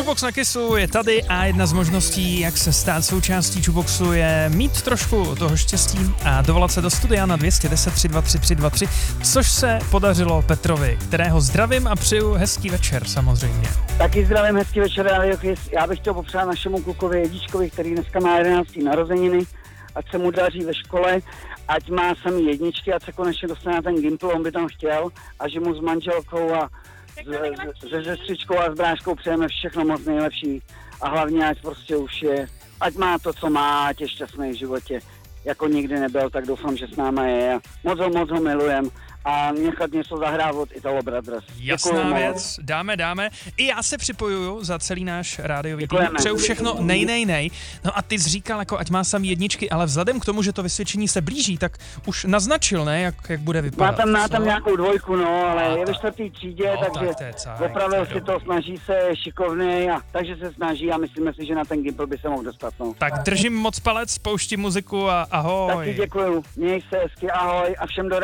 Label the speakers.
Speaker 1: Jukebox na Kissu je tady a jedna z možností, jak se stát součástí Jukeboxu, je mít trošku toho štěstí a dovolat se do studia na 210 323 323, což se podařilo Petrovi, kterého zdravím a přeju hezký večer samozřejmě.
Speaker 2: Taky zdravím, hezký večer, Radio Kiss. Já bych chtěl popřát našemu klukovi Jedíčkovi, který dneska má 11. narozeniny, ať se mu daří ve škole, ať má samý jedničky, ať se konečně dostane na ten Gimpl, on by tam chtěl, a že mu s manželkou a se sestřičkou a s bráškou přejeme všechno moc nejlepší a hlavně ať prostě už je, ať má to, co má, ať je šťastný v životě, jako nikdy nebyl, tak doufám, že s náma je a moc ho milujem a nechat něco zahrát od Italo Brothers.
Speaker 1: Jasná věc, dáme. I já se připojuju za celý náš rádiový tým. Přeju všechno nej. No a ty jsi říkal, jako ať má samý jedničky, ale vzhledem k tomu, že to vysvědčení se blíží, tak už naznačil, ne, jak bude vypadat.
Speaker 2: Má tam nějakou dvojku, no, ale je ve 4. třídě, takže opravil si to, snaží se, je šikovný, takže se snaží a myslíme si, že na ten Gimpl by se mohl dostat, no.
Speaker 1: Tak držím moc palec, pouštím muziku a ahoj.
Speaker 2: Taky děkuju, měj se hezky, ahoj a všem do